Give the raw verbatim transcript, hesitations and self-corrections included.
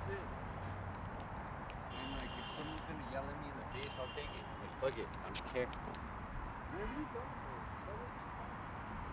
it. And like, if someone's gonna yell at me in the face, I'll take it. Like, fuck it. I don't care. Where do you go?